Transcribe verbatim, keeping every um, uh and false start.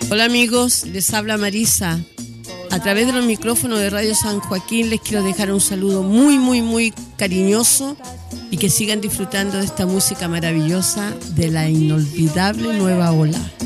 Hola amigos, les habla Marisa. A través de los micrófonos de Radio San Joaquín les quiero dejar un saludo muy, muy, muy cariñoso y que sigan disfrutando de esta música maravillosa de la inolvidable Nueva Ola.